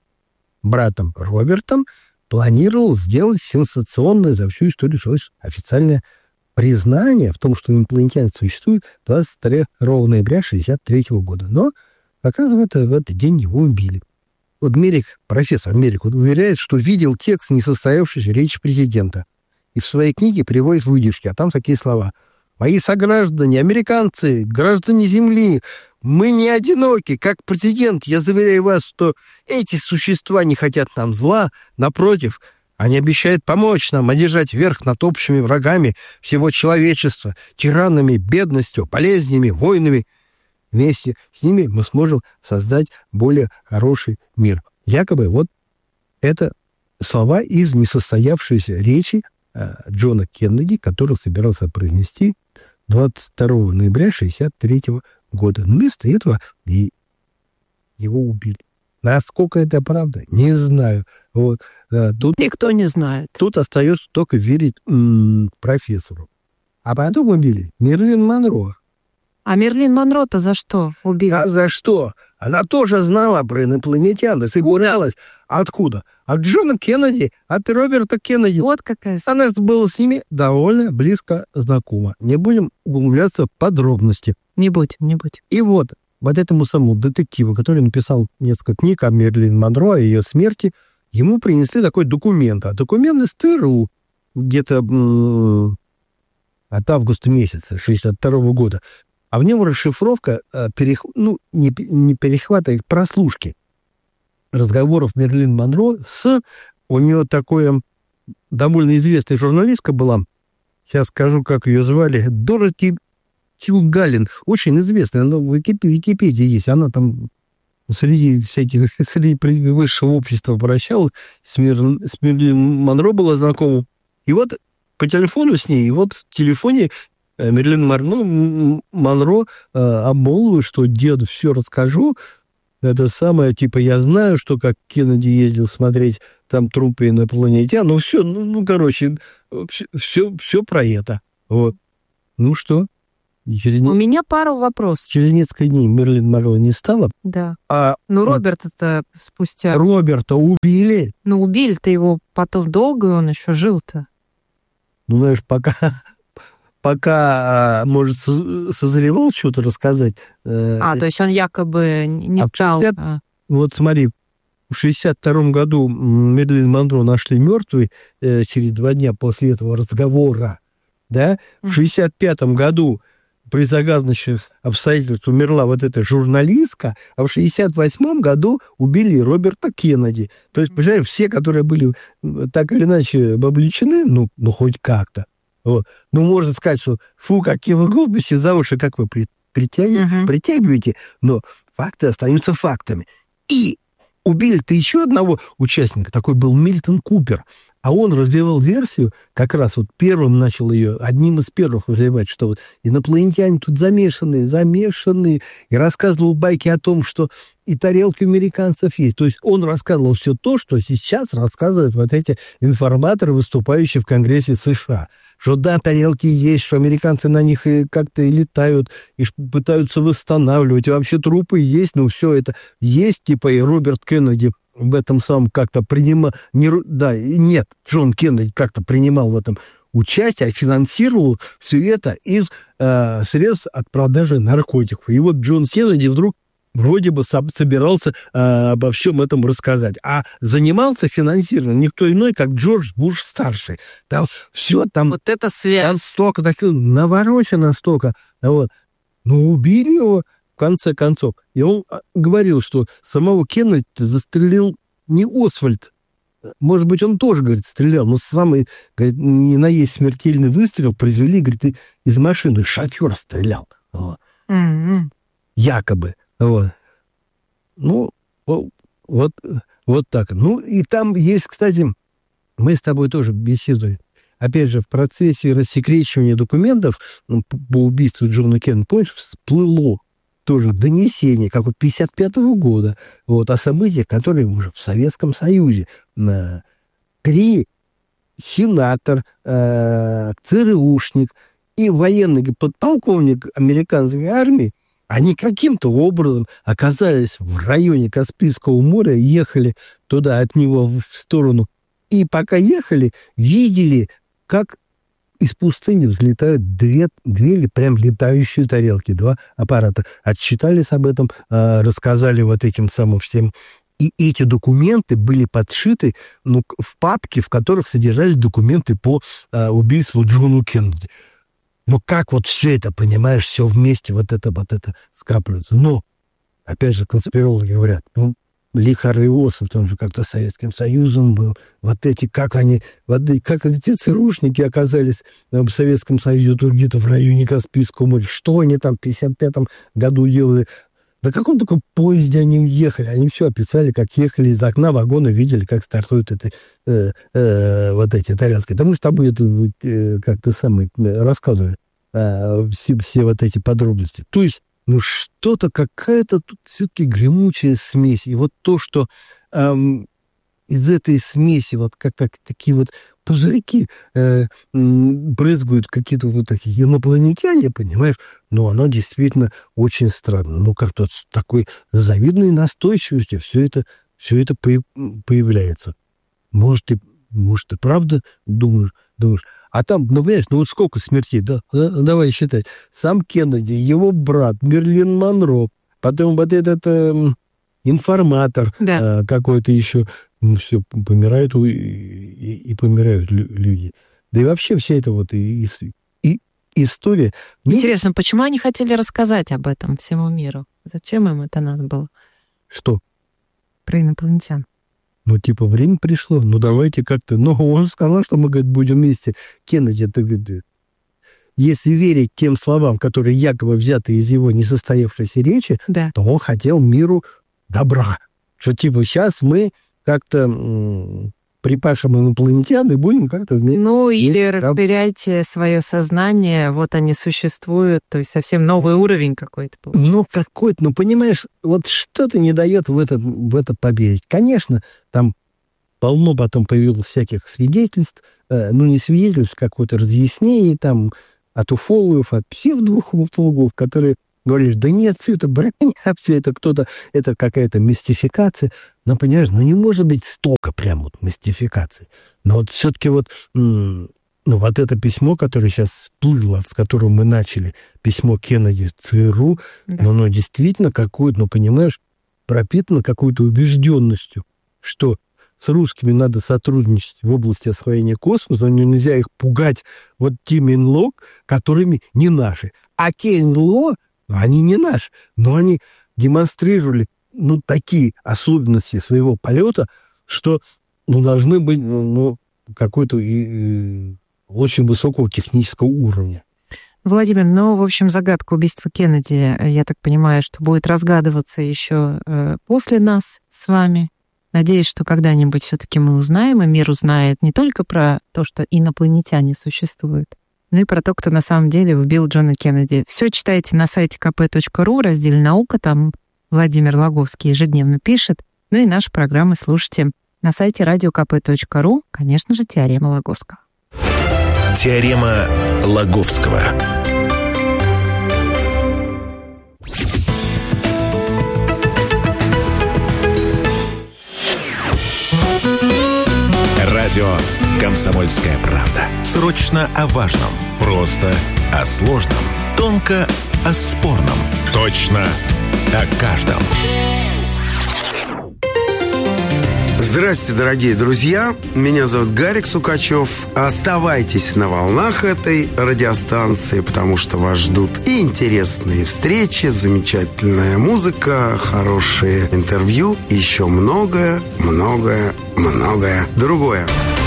A: братом Робертом планировал сделать сенсационное за всю историю официальное признание в том, что инопланетяне существуют, двадцать второго ноября шестьдесят третьего года. Но как раз в, это, в этот день его убили. Вот Меррик, профессор Меррик, уверяет, что видел текст несостоявшейся речи президента. И в своей книге приводит выдержки, а там такие слова. «Мои сограждане, американцы, граждане Земли, мы не одиноки. Как президент, я заверяю вас, что эти существа не хотят нам зла. Напротив, они обещают помочь нам одержать верх над общими врагами всего человечества, тиранами, бедностью, болезнями, войнами. Вместе с ними мы сможем создать более хороший мир». Якобы вот это слова из несостоявшейся речи э, Джона Кеннеди, который собирался произнести двадцать второго ноября шестьдесят третьего года. Но вместо этого и его убили. Насколько это правда, не знаю. Вот. Да, тут,
B: никто не знает.
A: Тут остается только верить м- профессору. А потом убили Мерлин Монро.
B: А Мерлин Монро-то за что убили?
A: А за что? Она тоже знала про инопланетян, и собиралась. Откуда? От Джона Кеннеди, от Роберта Кеннеди.
B: Вот какая.
A: Она была с ними довольно близко знакома. Не будем углубляться в подробности.
B: Не будем, не будем.
A: И вот, вот этому самому детективу, который написал несколько книг о Мерлин Монро, о ее смерти, ему принесли такой документ. А документ из ТРУ где-то м- от августа месяца шестьдесят второго года. А в нем расшифровка, э, перех... ну, не, не перехвата, а прослушки разговоров Мерлин Монро с... У нее такое довольно известная журналистка была, сейчас скажу, как ее звали, Дороти Тилгалин, очень известная, она в Википедии есть, она там среди всяких, среди высшего общества обращалась, с, Мер... с Мерлин Монро была знакома. И вот по телефону с ней, и вот в телефоне Мерлин Монро, Монро э, обмолвила, что деду все расскажу. Это самое, типа, я знаю, что как Кеннеди ездил смотреть там трупы инопланетян. Ну, все, ну, ну короче, все, все про это. Вот. Ну что? Через...
B: У меня пару вопросов.
A: Через несколько дней Мерлин Монро не стало.
B: Да.
A: А,
B: ну, Роберта-то спустя...
A: Роберта убили.
B: Ну, убили-то его потом долго, и он еще жил-то.
A: Ну, знаешь, пока... пока, может, созревал что-то рассказать.
B: А, то есть он якобы не
A: а
B: вчал.
A: шестьдесят... А. Вот смотри, в шестьдесят втором году Мерлин Монро нашли мертвой э, через два дня после этого разговора. Да? В шестьдесят пятом году при загадочных обстоятельствах умерла вот эта журналистка, а в шестьдесят восьмом году убили Роберта Кеннеди. То есть, понимаешь, все, которые были так или иначе обличены, ну, ну хоть как-то. Вот. Ну, можно сказать, что фу, какие вы глупости, за уши как вы при, притягиваете, uh-huh. притягиваете, но факты остаются фактами. И убили-то еще одного участника, такой был Мильтон Купер, а он развивал версию, как раз вот первым начал ее, одним из первых развивать, что вот инопланетяне тут замешаны, замешаны, и рассказывал байки о том, что и тарелки у американцев есть. То есть он рассказывал все то, что сейчас рассказывают вот эти информаторы, выступающие в Конгрессе США. Что да, тарелки есть, что американцы на них и как-то и летают, и пытаются восстанавливать, и вообще трупы есть, ну все это есть, типа и Роберт Кеннеди в этом самом как-то принимал, не, да, нет, Джон Кеннеди как-то принимал в этом участие, финансировал все это из э, средств от продажи наркотиков. И вот Джон Кеннеди вдруг вроде бы собирался э, обо всем этом рассказать. А занимался финансированием никто иной, как Джордж Буш-старший. Там все там...
B: Вот это связь.
A: Там столько, так, наворочено столько. Вот. Ну, убили его, в конце концов. И он говорил, что самого Кеннеди застрелил не Освальд. Может быть, он тоже, говорит, стрелял, но самый, говорит, не наесть смертельный выстрел произвели, говорит, из машины. Шофер стрелял. Вот. Mm-hmm. Якобы. Вот. Ну, вот, вот так. Ну, и там есть, кстати, мы с тобой тоже беседуем. Опять же, в процессе рассекречивания документов ну, по, по убийству Джона Кеннеди, помнишь, всплыло тоже донесение, как вот пятьдесят пятого года, вот, о событиях, которые уже в Советском Союзе. Три сенатор, э, ЦРУшник и военный подполковник американской армии, они каким-то образом оказались в районе Каспийского моря, ехали туда от него в сторону. И пока ехали, видели, как из пустыни взлетают две, две или прям летающие тарелки, два аппарата. Отчитались об этом, рассказали вот этим самым всем. И эти документы были подшиты ну, в папке, в которых содержались документы по убийству Джона Кеннеди. Ну, как вот все это, понимаешь, все вместе, вот это, вот это скапливается. Ну, опять же, конспирологи говорят, ну, Ли Харви Освальд, он же как-то Советским Союзом был. Вот эти, как они, вот, как эти ЦРУшники оказались в Советском Союзе, тут где-то в районе Каспийского моря. Что они там в пятьдесят пятом году делали? На каком только поезде они ехали? Они все описали, как ехали из окна вагона, видели, как стартуют это, э, э, вот эти тарелки. Да мы с тобой это э, как-то самый рассказывали, э, все, все вот эти подробности. То есть, ну что-то, какая-то тут все-таки гремучая смесь. И вот то, что эм, из этой смеси вот как, как такие вот пузырьки э, брызгают какие-то вот такие инопланетяне, понимаешь? Но оно действительно очень странно. Ну, как-то с такой завидной настойчивостью все это, все это появляется. Может, ты, может, ты правда думаешь, думаешь? А там, ну, понимаешь, ну вот сколько смертей, да? Давай считать. Сам Кеннеди, его брат, Мерлин Монро, потом вот этот... Э, информатор да. э, какой-то еще, Ну, все, помирают и, и, и помирают люди. Да и вообще вся эта вот и, и, история...
B: Интересно, почему они хотели рассказать об этом всему миру? Зачем им это надо было?
A: Что?
B: Про инопланетян.
A: Ну, типа, время пришло, ну, давайте как-то... Ну, он сказал, что мы, говорит, будем вместе. Кеннеди, это, говорит, если верить тем словам, которые якобы взяты из его несостоявшейся речи, да. то он хотел миру добра. Что, типа, сейчас мы как-то м- припашем инопланетян и будем как-то вместе...
B: Ну, или расширяйте свое сознание, вот они существуют, то есть совсем новый уровень какой-то. Получается.
A: Ну, какой-то, ну, понимаешь, вот что-то не дает в это, в это поверить. Конечно, там полно потом появилось всяких свидетельств, э, ну, не свидетельств, какое-то разъяснение там от уфологов, от псевдоуфологов, которые говоришь, да нет, все это брань, все это кто-то, это какая-то мистификация. Но, понимаешь, ну не может быть столько прям вот мистификации. Но вот все-таки вот, м- ну вот это письмо, которое сейчас всплыло, с которого мы начали, письмо Кеннеди ЦРУ, да. ну оно действительно какое-то, ну понимаешь, пропитано какой-то убежденностью, что с русскими надо сотрудничать в области освоения космоса, но нельзя их пугать вот теми НЛО, которыми не наши. А те НЛО, они не наши, но они демонстрировали ну, такие особенности своего полета, что ну, должны быть ну, какой-то и, и, очень высокого технического уровня.
B: Владимир, ну, в общем, загадка убийства Кеннеди, я так понимаю, что будет разгадываться еще э, после нас с вами. Надеюсь, что когда-нибудь все-таки мы узнаем, и мир узнает не только про то, что инопланетяне существуют, но и про то, кто на самом деле убил Джона Кеннеди. Все читайте на сайте ка пэ точка ру, в разделе «Наука», там Владимир Логовский ежедневно пишет. Ну и наши программы слушайте на сайте радио ка пэ точка ру, конечно же, «Теорема Логовского».
C: Теорема Логовского. Радио «Комсомольская правда». Срочно о важном. Просто о сложном. Тонко о спорном. Точно о каждом.
M: Здравствуйте, дорогие друзья. Меня зовут Гарик Сукачев. Оставайтесь на волнах этой радиостанции, потому что вас ждут и интересные встречи, замечательная музыка, хорошие интервью, и еще многое, многое, многое другое.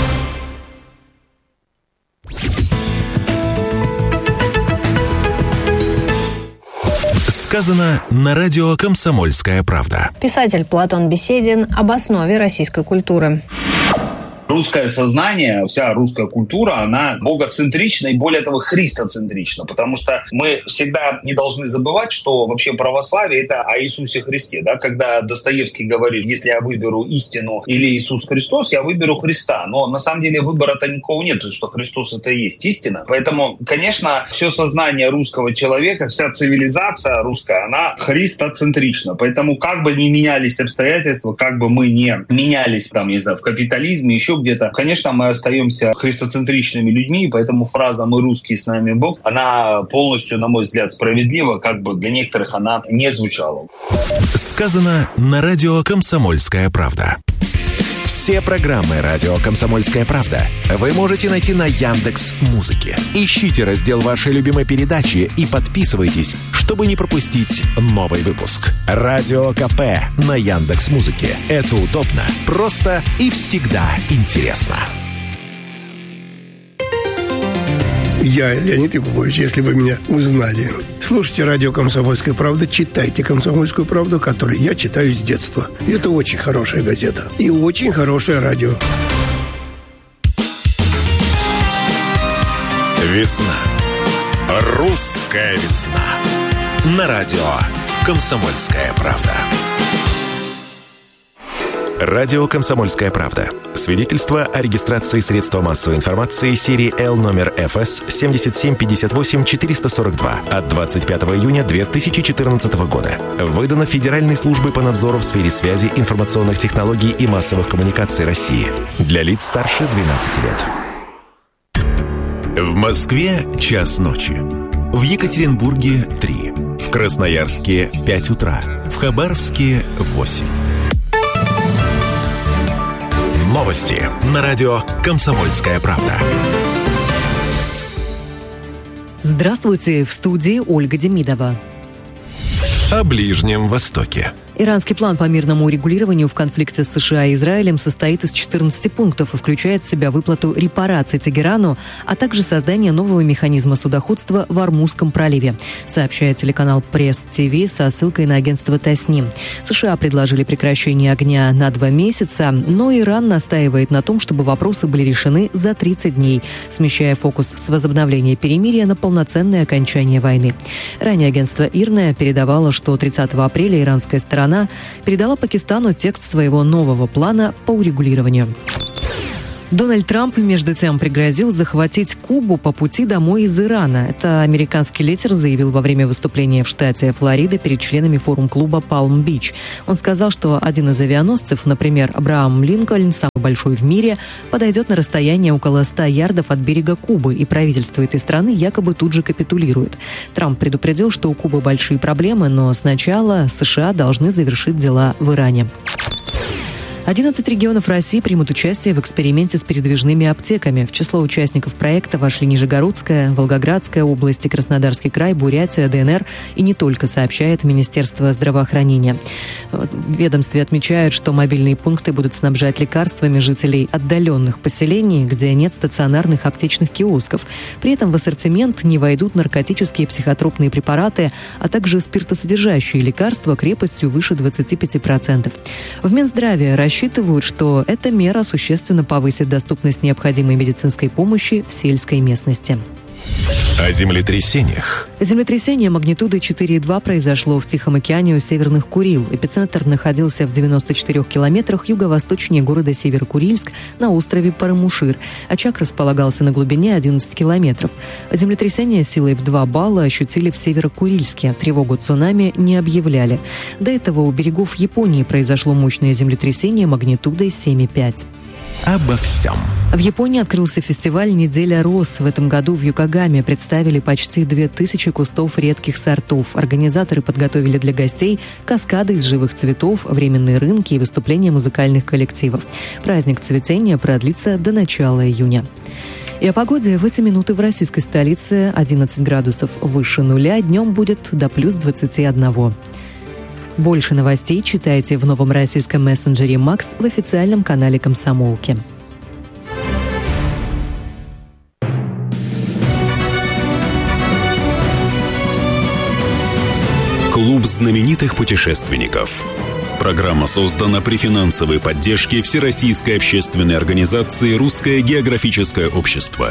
C: Сказано на радио «Комсомольская правда».
F: Писатель Платон Беседин об основе российской культуры.
N: Русское сознание, вся русская культура, она богоцентрична и, более того, христоцентрична, потому что мы всегда не должны забывать, что вообще православие — это о Иисусе Христе. Да? Когда Достоевский говорит, если я выберу истину или Иисус Христос, я выберу Христа. Но на самом деле выбора-то никакого нет, потому что Христос — это и есть истина. Поэтому, конечно, все сознание русского человека, вся цивилизация русская, она христоцентрична. Поэтому как бы ни менялись обстоятельства, как бы мы не менялись там, не знаю, в капитализме, еще где-то, конечно, мы остаемся христоцентричными людьми, и поэтому фраза «мы русские, с нами Бог», она полностью, на мой взгляд, справедлива, как бы для некоторых она не звучала.
C: Сказано на радио «Комсомольская правда». Все программы радио «Комсомольская правда» вы можете найти на Яндекс.Музыке. Ищите раздел вашей любимой передачи и подписывайтесь, чтобы не пропустить новый выпуск. Радио КП на Яндекс.Музыке. Это удобно, просто и всегда интересно.
O: Я Леонид Якубович, если вы меня узнали. Слушайте радио «Комсомольская правда», читайте «Комсомольскую правду», которую я читаю с детства. Это очень хорошая газета и очень хорошее радио.
C: Весна. Русская весна. На радио «Комсомольская правда». Радио «Комсомольская правда». Свидетельство о регистрации средства массовой информации серии Л номер эф эс семь семь пять восемь четыре сорок два от двадцать пятого июня две тысячи четырнадцатого года. Выдано Федеральной службой по надзору в сфере связи, информационных технологий и массовых коммуникаций России. Для лиц старше двенадцати лет. В Москве час ночи. В Екатеринбурге три. В Красноярске пять утра. В Хабаровске восемь. Новости на радио «Комсомольская правда».
K: Здравствуйте, в студии Ольга Демидова.
C: О Ближнем Востоке.
K: Иранский план по мирному урегулированию в конфликте с США и Израилем состоит из четырнадцати пунктов и включает в себя выплату репараций Тегерану, а также создание нового механизма судоходства в Ормузском проливе, сообщает телеканал Пресс-ТВ со ссылкой на агентство Тасним. США предложили прекращение огня на два месяца, но Иран настаивает на том, чтобы вопросы были решены за тридцать дней, смещая фокус с возобновления перемирия на полноценное окончание войны. Ранее агентство ИРНА передавало, что тридцатого апреля иранская сторона передала Пакистану текст своего нового плана по урегулированию. Дональд Трамп, между тем, пригрозил захватить Кубу по пути домой из Ирана. Это американский лидер заявил во время выступления в штате Флорида перед членами форум-клуба «Палм-Бич». Он сказал, что один из авианосцев, например, Абрахам Линкольн, самый большой в мире, подойдет на расстояние около ста ярдов от берега Кубы, и правительство этой страны якобы тут же капитулирует. Трамп предупредил, что у Кубы большие проблемы, но сначала США должны завершить дела в Иране. одиннадцать регионов России примут участие в эксперименте с передвижными аптеками. В число участников проекта вошли Нижегородская, Волгоградская область, Краснодарский край, Бурятия, ДНР и не только, сообщает Министерство здравоохранения. В ведомстве отмечают, что мобильные пункты будут снабжать лекарствами жителей отдаленных поселений, где нет стационарных аптечных киосков. При этом в ассортимент не войдут наркотические и психотропные препараты, а также спиртосодержащие лекарства крепостью выше двадцати пяти процентов. В Минздраве рассчитывают, что эта мера существенно повысит доступность необходимой медицинской помощи в сельской местности.
C: О землетрясениях.
K: Землетрясение магнитудой четыре и два произошло в Тихом океане у Северных Курил. Эпицентр находился в девяноста четырёх километрах юго-восточнее города Северокурильск на острове Парамушир. Очаг располагался на глубине одиннадцати километров. Землетрясение силой в два балла ощутили в Северокурильске. Тревогу цунами не объявляли. До этого у берегов Японии произошло мощное землетрясение магнитудой семь и пять.
C: Обо всем.
K: В Японии открылся фестиваль «Неделя роз». В этом году в Йокогаме представили почти две тысячи кустов редких сортов. Организаторы подготовили для гостей каскады из живых цветов, временные рынки и выступления музыкальных коллективов. Праздник цветения продлится до начала июня. И о погоде в эти минуты в российской столице одиннадцать градусов выше нуля, днем будет до плюс двадцати одного. Больше новостей читайте в новом российском мессенджере «Макс» в официальном канале «Комсомолки».
D: Клуб знаменитых путешественников. Программа создана при финансовой поддержке Всероссийской общественной организации «Русское географическое общество».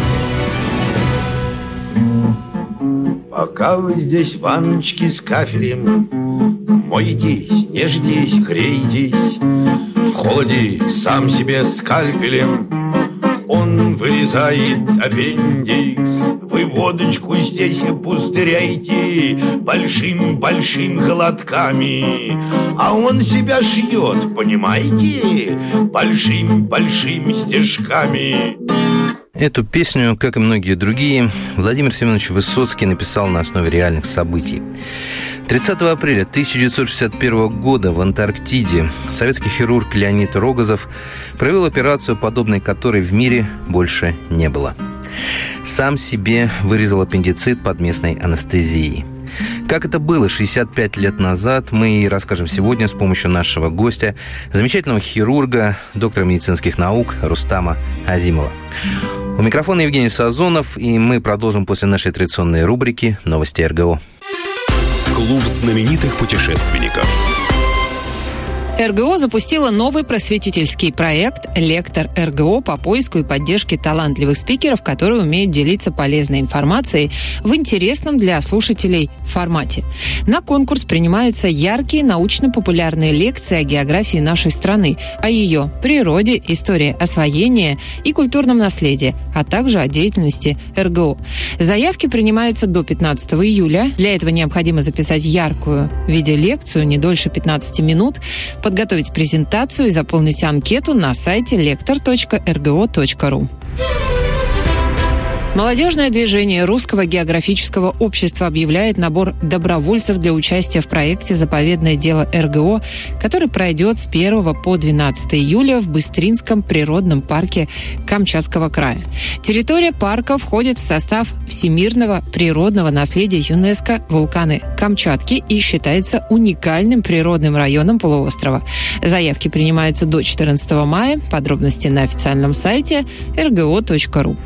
P: Пока вы здесь, ванночки с кафелем, моетесь, нежитесь, греетесь, в холоде сам себе скальпелем он вырезает аппендикс. Вы водочку здесь пустыряете большим-большим глотками, а он себя шьет, понимаете, большим-большим стежками.
Q: Эту песню, как и многие другие, Владимир Семенович Высоцкий написал на основе реальных событий. тридцатого апреля тысяча девятьсот шестьдесят первого года в Антарктиде советский хирург Леонид Рогозов провел операцию, подобной которой в мире больше не было. Сам себе вырезал аппендицит под местной анестезией. Как это было шестьдесят пять лет назад, мы и расскажем сегодня с помощью нашего гостя, замечательного хирурга, доктора медицинских наук Рустама Азимова. У микрофона Евгений Сазонов, и мы продолжим после нашей традиционной рубрики «Новости эр гэ о».
D: Клуб знаменитых путешественников.
B: эр гэ о запустила новый просветительский проект «Лектор эр гэ о» по поиску и поддержке талантливых спикеров, которые умеют делиться полезной информацией в интересном для слушателей формате. На конкурс принимаются яркие научно-популярные лекции о географии нашей страны, о ее природе, истории освоения и культурном наследии, а также о деятельности эр гэ о. Заявки принимаются до пятнадцатого июля. Для этого необходимо записать яркую видеолекцию не дольше пятнадцати минут, подготовить презентацию и заполнить анкету на сайте лектор точка эр гэ о точка ру. Молодежное движение Русского географического общества объявляет набор добровольцев для участия в проекте «Заповедное дело эр гэ о», который пройдет с первого по двенадцатое июля в Быстринском природном парке Камчатского края. Территория парка входит в состав всемирного природного наследия ЮНЕСКО «Вулканы Камчатки» и считается уникальным природным районом полуострова. Заявки принимаются до четырнадцатого мая. Подробности на официальном сайте эр гэ о точка ру.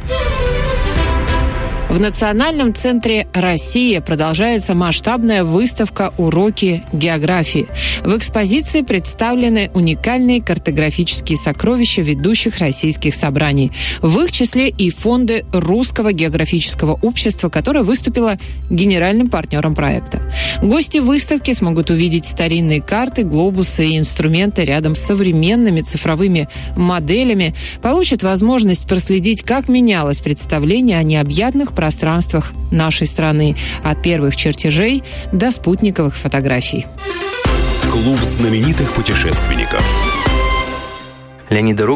B: В Национальном центре «Россия» продолжается масштабная выставка «Уроки географии». В экспозиции представлены уникальные картографические сокровища ведущих российских собраний. В их числе и фонды Русского географического общества, которое выступило генеральным партнером проекта. Гости выставки смогут увидеть старинные карты, глобусы и инструменты рядом с современными цифровыми моделями, получат возможность проследить, как менялось представление о необъятных пространствах нашей страны, от первых чертежей до спутниковых фотографий.
D: Клуб знаменитых путешественников.
Q: Леонид Дорог